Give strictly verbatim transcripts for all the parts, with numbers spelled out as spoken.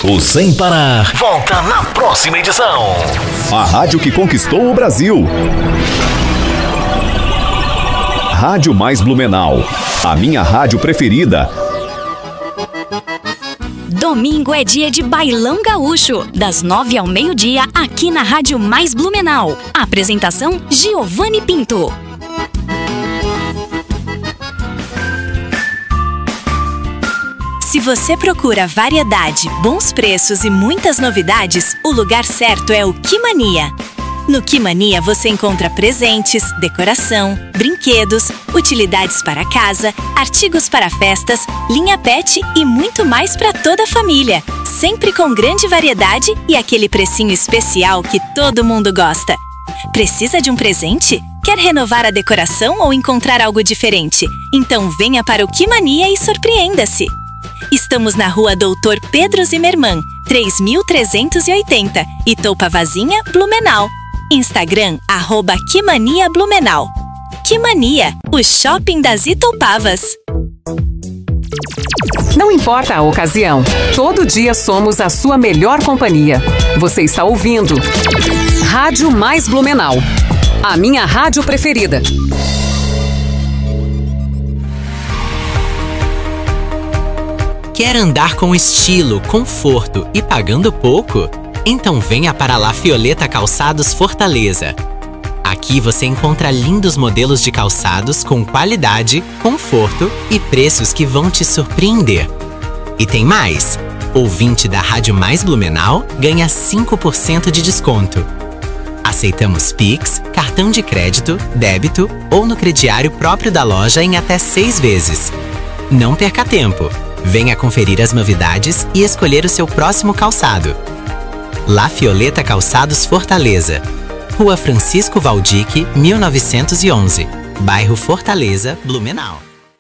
O Sem Parar volta na próxima edição. A rádio que conquistou o Brasil. Rádio Mais Blumenau. A minha rádio preferida. Domingo é dia de Bailão Gaúcho, das nove ao meio-dia, aqui na Rádio Mais Blumenau. Apresentação: Giovanni Pinto. Se você procura variedade, bons preços e muitas novidades, o lugar certo é o Quimania. No Quimania você encontra presentes, decoração, brinquedos, utilidades para casa, artigos para festas, linha pet e muito mais para toda a família. Sempre com grande variedade e aquele precinho especial que todo mundo gosta. Precisa de um presente? Quer renovar a decoração ou encontrar algo diferente? Então venha para o Quimania e surpreenda-se! Estamos na rua Doutor Pedro Zimmermann, três mil trezentos e oitenta, Itopavazinha, Blumenau. Instagram, arroba Quimania Blumenau. Quimania, o shopping das Itopavas. Não importa a ocasião, todo dia somos a sua melhor companhia. Você está ouvindo Rádio Mais Blumenau, a minha rádio preferida. Quer andar com estilo, conforto e pagando pouco? Então venha para La Fioleta Calçados Fortaleza. Aqui você encontra lindos modelos de calçados com qualidade, conforto e preços que vão te surpreender. E tem mais! Ouvinte da Rádio Mais Blumenau ganha cinco por cento de desconto. Aceitamos Pix, cartão de crédito, débito ou no crediário próprio da loja em até seis vezes. Não perca tempo! Venha conferir as novidades e escolher o seu próximo calçado. La Fioleta Calçados Fortaleza. Rua Francisco Valdique, mil novecentos e onze. Bairro Fortaleza, Blumenau.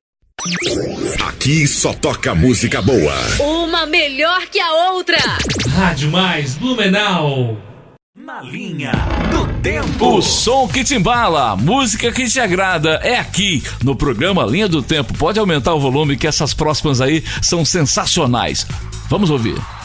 Aqui só toca música boa. Uma melhor que a outra. Rádio Mais Blumenau. Na linha do tempo. O som que te embala, a música que te agrada é aqui no programa Linha do Tempo. Pode aumentar o volume que essas próximas aí são sensacionais. Vamos ouvir.